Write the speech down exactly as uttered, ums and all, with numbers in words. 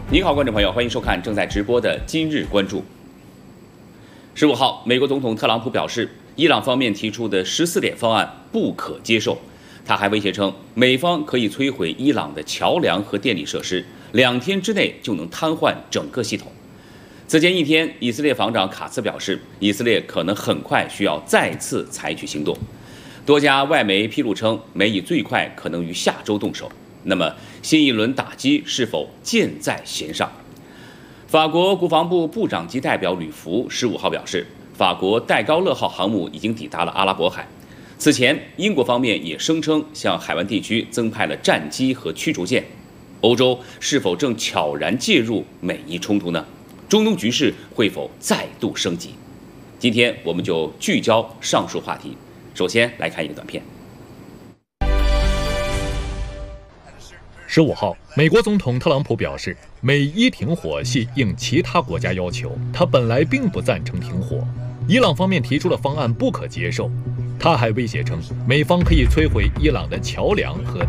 您好，观众朋友，欢迎收看正在直播的今日关注。十五号，美国总统特朗普表示，伊朗方面提出的十四点方案不可接受。他还威胁称，美方可以摧毁伊朗的桥梁和电力设施，两天之内就能瘫痪整个系统。此前一天，以色列防长卡茨表示，以色列可能很快需要再次采取行动。多家外媒披露称，美以最快可能于下周动手。那么，新一轮打击是否箭在弦上？法国国防部部长级代表吕福十五号表示，法国戴高乐号航母已经抵达了阿拉伯海。此前，英国方面也声称向海湾地区增派了战机和驱逐舰。欧洲是否正悄然介入美伊冲突呢？中东局势会否再度升级？今天我们就聚焦上述话题。首先来看一个短片。 十五号，美国总统特朗普表示，美伊停火系应其他国家要求，他本来并不赞成停火。伊朗方面提出的方案不可接受。他还威胁称，美方可以摧毁伊朗的桥梁和